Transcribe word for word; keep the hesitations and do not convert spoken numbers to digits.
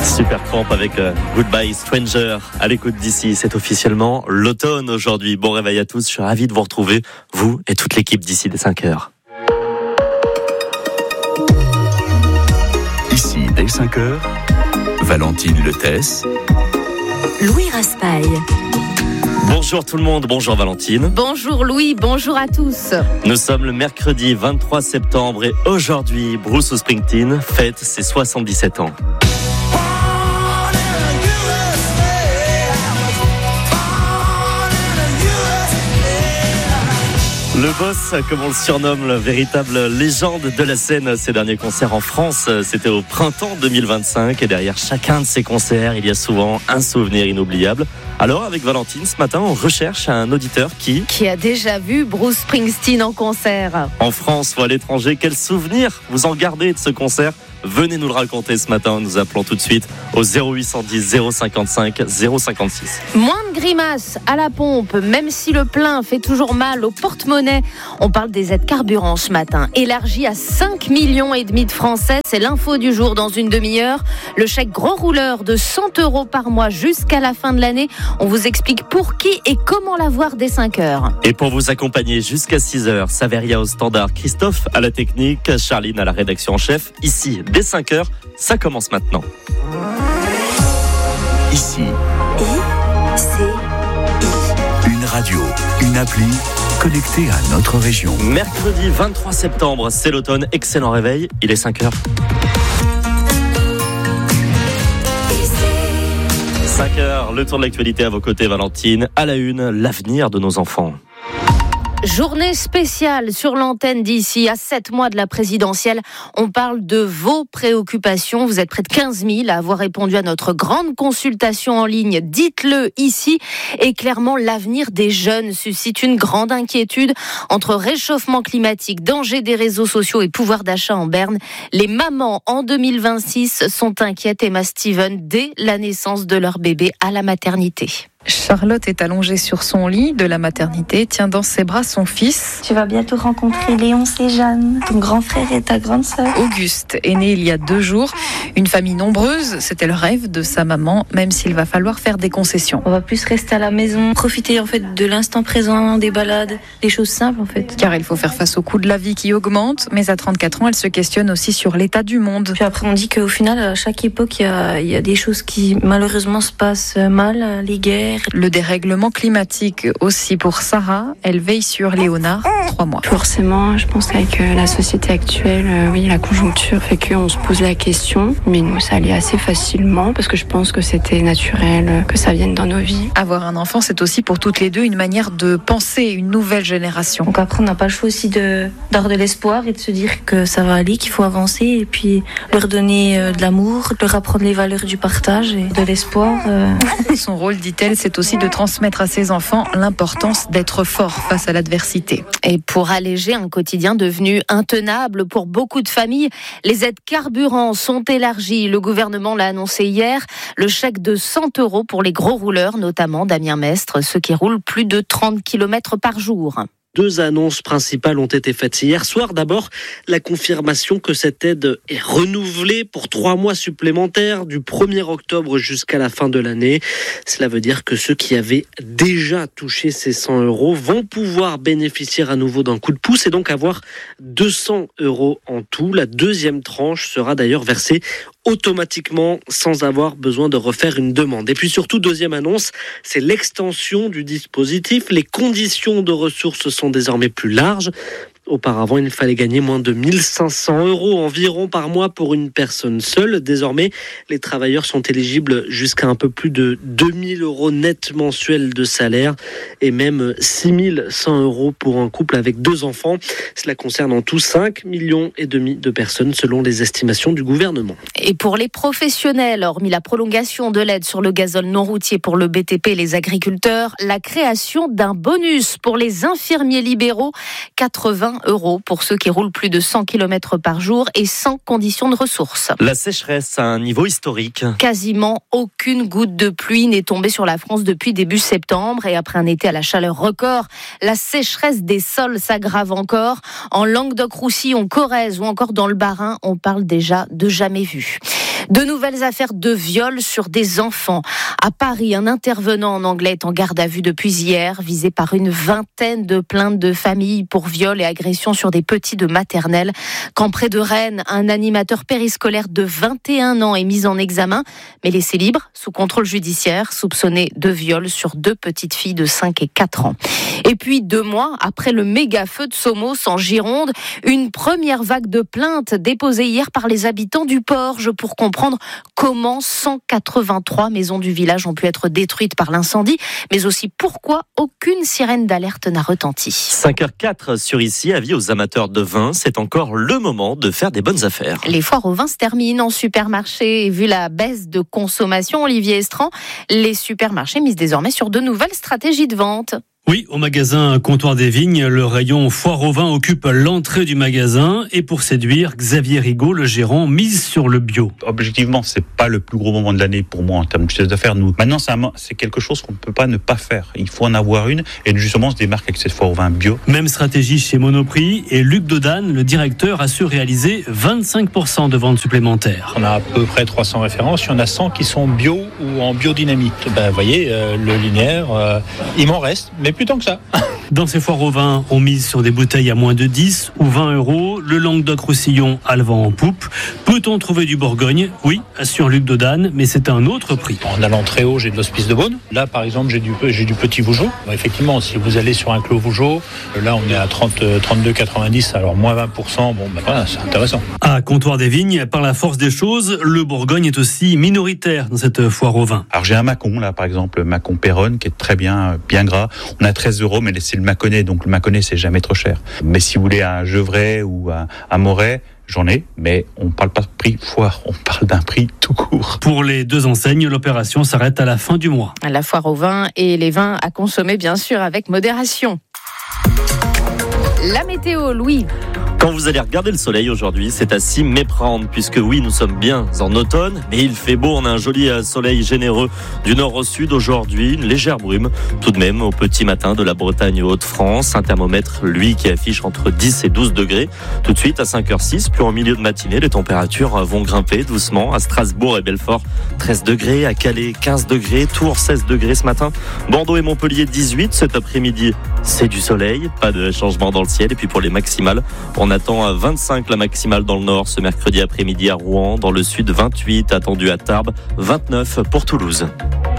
Supertramp avec euh, Goodbye Stranger à l'écoute d'ici. C'est officiellement l'automne aujourd'hui. Bon réveil à tous, je suis ravi de vous retrouver, vous et toute l'équipe d'ici dès cinq heures. Ici dès cinq heures, Valentine Letès, Louis Raspail. Bonjour tout le monde, bonjour Valentine. Bonjour Louis, bonjour à tous. Nous sommes le mercredi vingt-trois septembre et aujourd'hui, Bruce Springsteen fête ses soixante-dix-sept ans. Le boss, comme on le surnomme, la véritable légende de la scène. Ses derniers concerts en France, c'était au printemps deux mille vingt-cinq. Et derrière chacun de ces concerts, il y a souvent un souvenir inoubliable. Alors, avec Valentine, ce matin, on recherche un auditeur qui... Qui a déjà vu Bruce Springsteen en concert. En France ou à l'étranger, quel souvenir vous en gardez de ce concert ? Venez nous le raconter ce matin en nous appelant tout de suite au zéro huit cent dix zéro cinquante-cinq zéro cinquante-six. Moins de grimaces à la pompe, même si le plein fait toujours mal au porte-monnaie. On parle des aides carburant ce matin, élargies à cinq millions et demi de Français. C'est l'info du jour dans une demi-heure. Le chèque gros rouleur de cent euros par mois jusqu'à la fin de l'année. On vous explique pour qui et comment l'avoir dès cinq heures. Et pour vous accompagner jusqu'à six heures, Saveria au standard, Christophe à la technique, Charline à la rédaction en chef. Ici, dès cinq heures, ça commence maintenant. Ici, I, C, I. une radio, une appli connectée à notre région. Mercredi vingt-trois septembre, c'est l'automne. Excellent réveil, il est cinq heures. cinq heures, le tour de l'actualité à vos côtés, Valentine. À la une, l'avenir de nos enfants. Journée spéciale sur l'antenne d'ici à sept mois de la présidentielle. On parle de vos préoccupations. Vous êtes près de quinze mille à avoir répondu à notre grande consultation en ligne. Dites-le ici. Et clairement, l'avenir des jeunes suscite une grande inquiétude. Entre réchauffement climatique, danger des réseaux sociaux et pouvoir d'achat en berne, les mamans en deux mille vingt-six sont inquiètes. Emma Steven, dès la naissance de leur bébé à la maternité. Charlotte est allongée sur son lit de la maternité, tient dans ses bras son fils. Tu vas bientôt rencontrer Léonce et Jeanne, ton grand frère et ta grande sœur. Auguste est né il y a deux jours. Une famille nombreuse, c'était le rêve de sa maman, même s'il va falloir faire des concessions. On va plus rester à la maison, profiter en fait de l'instant présent, des balades, des choses simples en fait. Car il faut faire face au coût de la vie qui augmente, mais à trente-quatre ans, elle se questionne aussi sur l'état du monde. Puis après on dit qu'au final, à chaque époque, il y a, il y a des choses qui malheureusement se passent mal, les guerres. Le dérèglement climatique aussi pour Sarah. Elle veille sur Léonard, trois mois. Forcément, je pense qu'avec la société actuelle, euh, oui, la conjoncture fait qu'on se pose la question. Mais nous, ça allait assez facilement parce que je pense que c'était naturel que ça vienne dans nos vies. Avoir un enfant, c'est aussi pour toutes les deux une manière de penser une nouvelle génération. Donc après, on n'a pas le choix aussi de, d'avoir de l'espoir et de se dire que ça va aller, qu'il faut avancer et puis leur donner euh, de l'amour, leur apprendre les valeurs du partage et de l'espoir. Euh... Son rôle, dit-elle, c'est c'est aussi de transmettre à ses enfants l'importance d'être fort face à l'adversité. Et pour alléger un quotidien devenu intenable pour beaucoup de familles, les aides carburant sont élargies. Le gouvernement l'a annoncé hier. Le chèque de cent euros pour les gros rouleurs, notamment Damien Mestre, ceux qui roulent plus de trente kilomètres par jour. Deux annonces principales ont été faites hier soir. D'abord, la confirmation que cette aide est renouvelée pour trois mois supplémentaires du premier octobre jusqu'à la fin de l'année. Cela veut dire que ceux qui avaient déjà touché ces cent euros vont pouvoir bénéficier à nouveau d'un coup de pouce et donc avoir deux cents euros en tout. La deuxième tranche sera d'ailleurs versée automatiquement sans avoir besoin de refaire une demande. Et puis surtout, deuxième annonce, c'est l'extension du dispositif. Les conditions de ressources sont désormais plus larges. Auparavant, il fallait gagner moins de mille cinq cents euros environ par mois pour une personne seule. Désormais, les travailleurs sont éligibles jusqu'à un peu plus de deux mille euros net mensuels de salaire et même six mille cent euros pour un couple avec deux enfants. Cela concerne en tout cinq millions et demi de personnes selon les estimations du gouvernement. Et pour les professionnels, hormis la prolongation de l'aide sur le gazole non routier pour le B T P et les agriculteurs, la création d'un bonus pour les infirmiers libéraux, quatre-vingts euros pour ceux qui roulent plus de cent kilomètres par jour et sans condition de ressources. La sécheresse à un niveau historique. Quasiment aucune goutte de pluie n'est tombée sur la France depuis début septembre et après un été à la chaleur record, la sécheresse des sols s'aggrave encore. En Languedoc-Roussillon, Corrèze ou encore dans le Bas-Rhin, on parle déjà de jamais vu. De nouvelles affaires de viol sur des enfants. À Paris, un intervenant en anglais est en garde à vue depuis hier, visé par une vingtaine de plaintes de familles pour viol et agression sur des petits de maternelle. Quand près de Rennes, un animateur périscolaire de vingt et un ans est mis en examen, mais laissé libre, sous contrôle judiciaire, soupçonné de viol sur deux petites filles de cinq et quatre ans. Et puis, deux mois après le méga feu de Somos en Gironde, une première vague de plaintes déposée hier par les habitants du Porge pour comprendre comment cent quatre-vingt-trois maisons du village ont pu être détruites par l'incendie, mais aussi pourquoi aucune sirène d'alerte n'a retenti. cinq heures quatre sur ici, avis aux amateurs de vin, c'est encore le moment de faire des bonnes affaires. Les foires au vin se terminent en supermarché et vu la baisse de consommation, Olivier Estran, les supermarchés misent désormais sur de nouvelles stratégies de vente. Oui, au magasin Comptoir des Vignes, le rayon foire au vin occupe l'entrée du magasin et pour séduire, Xavier Rigaud, le gérant, mise sur le bio. Objectivement, c'est pas le plus gros moment de l'année pour moi en termes de chiffre d'affaires. Nous, maintenant, c'est, un, c'est quelque chose qu'on ne peut pas ne pas faire. Il faut en avoir une et justement, on se démarque avec cette foire au vin bio. Même stratégie chez Monoprix et Luc Dodane, le directeur, a su réaliser vingt-cinq pour cent de ventes supplémentaires. On a à peu près trois cents références. Il y en a cent qui sont bio ou en biodynamie. Ben, vous voyez, euh, le linéaire, euh, il m'en reste, mais plus tant que ça. Dans ces foires au vin, on mise sur des bouteilles à moins de dix ou vingt euros. Le Languedoc-Roussillon a le vent en poupe. Peut-on trouver du Bourgogne ? Oui, assure Luc Dodane, mais c'est un autre prix. En allant très haut, j'ai de l'hospice de Beaune. Là, par exemple, j'ai du, j'ai du petit Vougeot. Bon, effectivement, si vous allez sur un clos Vougeot, là, on est à trente, trente-deux quatre-vingt-dix, alors moins vingt pour cent. Bon, ben voilà, c'est intéressant. À Comptoir des Vignes, par la force des choses, le Bourgogne est aussi minoritaire dans cette foire au vin. Alors, j'ai un Mâcon, là, par exemple, Mâcon Péronne, qui est très bien, bien gras. On a treize euros, mais c'est le Mâconnais, donc le Mâconnais, c'est jamais trop cher. Mais si vous voulez un Gevrey ou un, un Moret, j'en ai, mais on ne parle pas de prix foire, on parle d'un prix tout court. Pour les deux enseignes, l'opération s'arrête à la fin du mois. La foire au vin et les vins à consommer, bien sûr, avec modération. La météo, Louis. Quand vous allez regarder le soleil aujourd'hui, c'est à s'y méprendre, puisque oui, nous sommes bien en automne, mais il fait beau, on a un joli soleil généreux du nord au sud aujourd'hui, une légère brume, tout de même au petit matin de la Bretagne aux Hauts-de-France, un thermomètre, lui, qui affiche entre dix et douze degrés, tout de suite à cinq heures six, puis en milieu de matinée, les températures vont grimper doucement, à Strasbourg et Belfort, treize degrés, à Calais, quinze degrés, Tours, seize degrés ce matin, Bordeaux et Montpellier, dix-huit, cet après-midi, c'est du soleil, pas de changement dans le ciel, et puis pour les maximales, on attend à vingt-cinq la maximale dans le nord ce mercredi après-midi à Rouen. Dans le sud, vingt-huit attendu à Tarbes, vingt-neuf pour Toulouse.